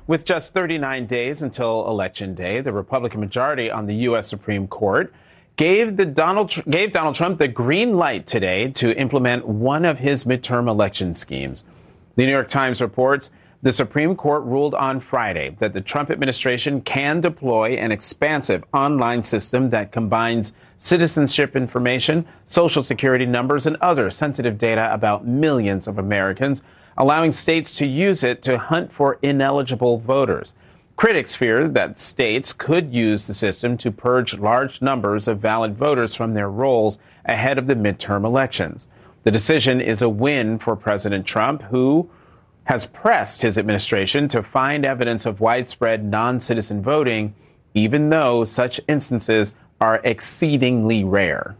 With just 39 days until Election Day, the Republican majority on the U.S. Supreme Court gave Donald Trump the green light today to implement one of his midterm election schemes. The New York Times reports the Supreme Court ruled on Friday that the Trump administration can deploy an expansive online system that combines citizenship information, social security numbers, and other sensitive data about millions of Americans, allowing states to use it to hunt for ineligible voters. Critics fear that states could use the system to purge large numbers of valid voters from their rolls ahead of the midterm elections. The decision is a win for President Trump, who has pressed his administration to find evidence of widespread non-citizen voting, even though such instances are exceedingly rare.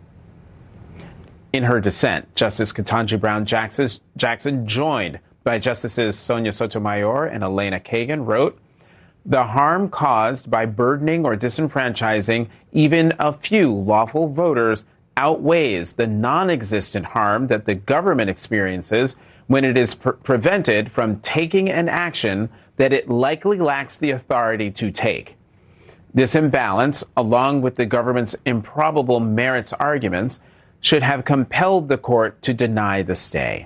In her dissent, Justice Ketanji Brown Jackson, joined by Justices Sonia Sotomayor and Elena Kagan, wrote, "The harm caused by burdening or disenfranchising even a few lawful voters outweighs the non-existent harm that the government experiences when it is prevented from taking an action that it likely lacks the authority to take. This imbalance, along with the government's improbable merits arguments, should have compelled the court to deny the stay."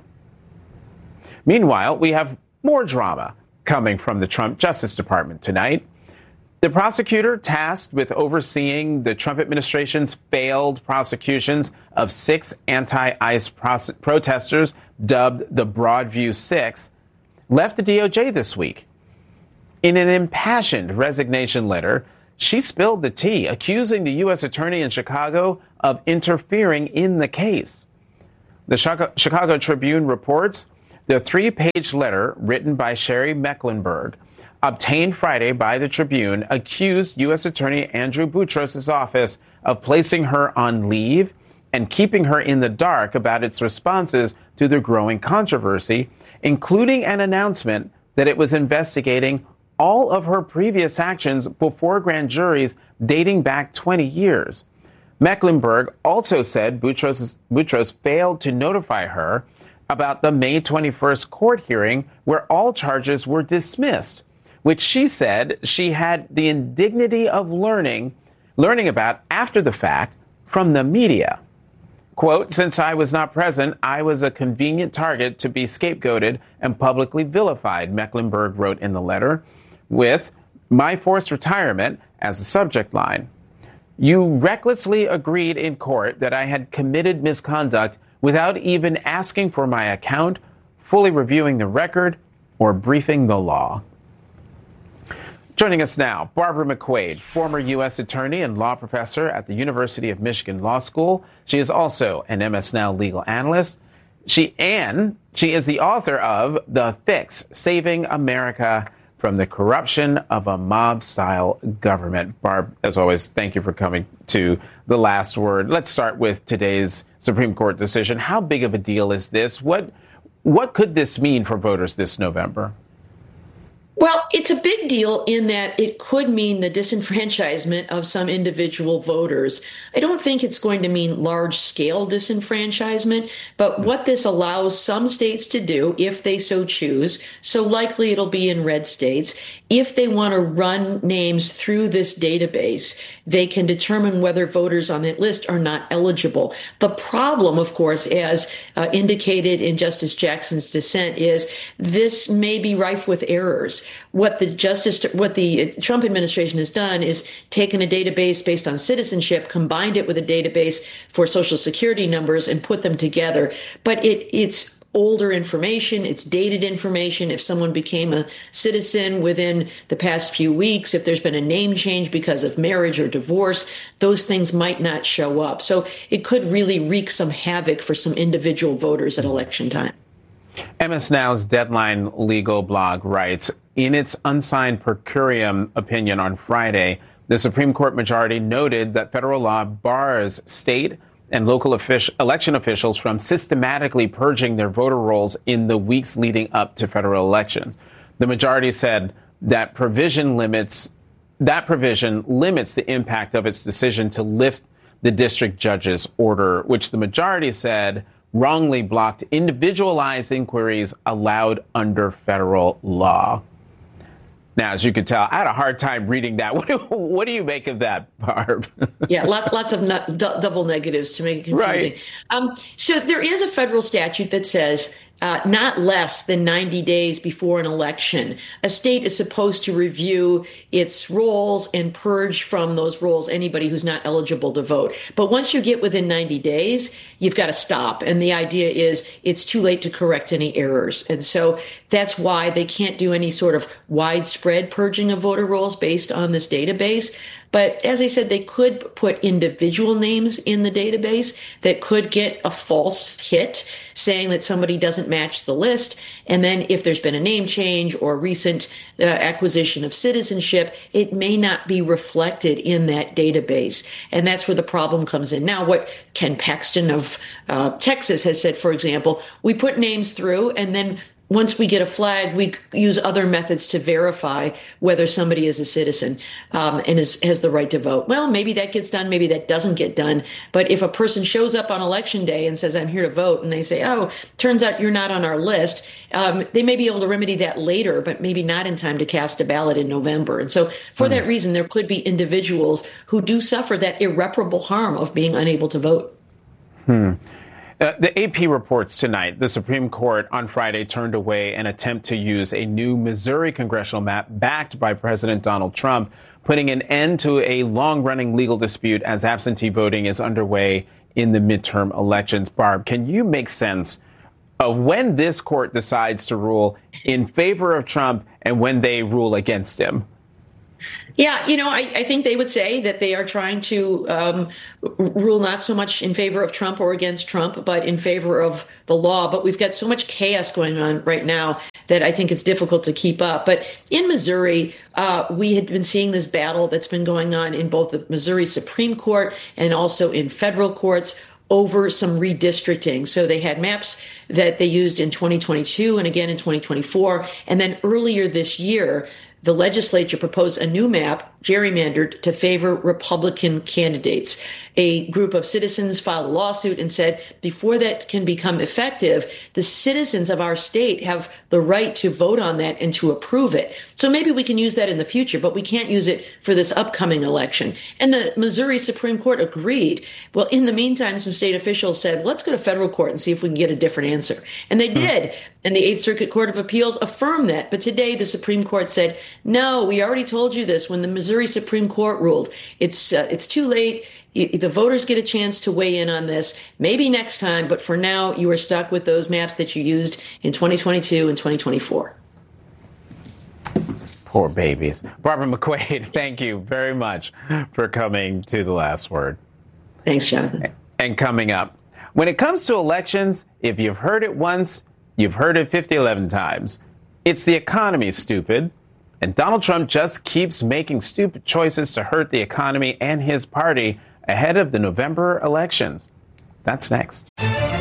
Meanwhile, we have more drama coming from the Trump Justice Department tonight. The prosecutor tasked with overseeing the Trump administration's failed prosecutions of 6 anti-ICE protesters, dubbed the Broadview Six, left the DOJ this week. In an impassioned resignation letter, she spilled the tea, accusing the U.S. attorney in Chicago of interfering in the case. The Chicago Tribune reports the 3-page letter written by Sherry Mecklenburg, obtained Friday by the Tribune, accused U.S. Attorney Andrew Boutros' office of placing her on leave and keeping her in the dark about its responses to the growing controversy, including an announcement that it was investigating all of her previous actions before grand juries dating back 20 years. Mecklenburg also said Boutros failed to notify her about the May 21st court hearing where all charges were dismissed, which she said she had the indignity of learning about after the fact from the media. Quote, "Since I was not present, I was a convenient target to be scapegoated and publicly vilified," Mecklenburg wrote in the letter, with "my forced retirement" as the subject line. "You recklessly agreed in court that I had committed misconduct without even asking for my account, fully reviewing the record, or briefing the law." Joining us now, Barbara McQuade, former U.S. attorney and law professor at the University of Michigan Law School. She is also an MS Now legal analyst. She is the author of The Fix: Saving America from the Corruption of a Mob-Style Government. Barb, as always, thank you for coming to The Last Word. Let's start with today's Supreme Court decision. How big of a deal is this? What could this mean for voters this November? Well, it's a big deal in that it could mean the disenfranchisement of some individual voters. I don't think it's going to mean large-scale disenfranchisement, but what this allows some states to do, if they so choose, so likely it'll be in red states, if they want to run names through this database, they can determine whether voters on that list are not eligible. The problem, of course, as indicated in Justice Jackson's dissent, is this may be rife with errors. What the Trump administration has done is taken a database based on citizenship, combined it with a database for social security numbers, and put them together. But it's older information, it's dated information. If someone became a citizen within the past few weeks, if there's been a name change because of marriage or divorce, those things might not show up. So it could really wreak some havoc for some individual voters at election time. MS Now's Deadline legal blog writes, in its unsigned per curiam opinion on Friday, the Supreme Court majority noted that federal law bars state and local election officials from systematically purging their voter rolls in the weeks leading up to federal elections. The majority said that provision limits the impact of its decision to lift the district judge's order, which the majority said wrongly blocked individualized inquiries allowed under federal law. Now, as you can tell, I had a hard time reading that. What do you make of that, Barb? Yeah, lots of double negatives to make it confusing. Right. So there is a federal statute that says not less than 90 days before an election, a state is supposed to review its rolls and purge from those rolls anybody who's not eligible to vote. But once you get within 90 days, you've got to stop. And the idea is it's too late to correct any errors. And so that's why they can't do any sort of widespread purging of voter rolls based on this database. But as I said, they could put individual names in the database that could get a false hit saying that somebody doesn't match the list. And then if there's been a name change or recent acquisition of citizenship, it may not be reflected in that database. And that's where the problem comes in. Now, what Ken Paxton of Texas has said, for example, we put names through and then once we get a flag, we use other methods to verify whether somebody is a citizen and has the right to vote. Well, maybe that gets done. Maybe that doesn't get done. But if a person shows up on election day and says, I'm here to vote, and they say, oh, turns out you're not on our list, they may be able to remedy that later, but maybe not in time to cast a ballot in November. And so for that reason, there could be individuals who do suffer that irreparable harm of being unable to vote. The AP reports tonight the Supreme Court on Friday turned away an attempt to use a new Missouri congressional map backed by President Donald Trump, putting an end to a long-running legal dispute as absentee voting is underway in the midterm elections. Barb, can you make sense of when this court decides to rule in favor of Trump and when they rule against him? Yeah, I think they would say that they are trying to rule not so much in favor of Trump or against Trump, but in favor of the law. But we've got so much chaos going on right now that I think it's difficult to keep up. But in Missouri, we had been seeing this battle that's been going on in both the Missouri Supreme Court and also in federal courts over some redistricting. So they had maps that they used in 2022 and again in 2024. And then earlier this year, the legislature proposed a new map, gerrymandered, to favor Republican candidates. A group of citizens filed a lawsuit and said, before that can become effective, the citizens of our state have the right to vote on that and to approve it. So maybe we can use that in the future, but we can't use it for this upcoming election. And the Missouri Supreme Court agreed. Well, in the meantime, some state officials said, let's go to federal court and see if we can get a different answer. And they did. And the Eighth Circuit Court of Appeals affirmed that. But today, the Supreme Court said, no, we already told you this when the Missouri Supreme Court ruled. It's too late. The voters get a chance to weigh in on this, maybe next time. But for now, you are stuck with those maps that you used in 2022 and 2024. Poor babies. Barbara McQuade, thank you very much for coming to The Last Word. Thanks, Jonathan. And coming up, when it comes to elections, if you've heard it once, you've heard it 11 times. It's the economy, stupid. And Donald Trump just keeps making stupid choices to hurt the economy and his party ahead of the November elections. That's next.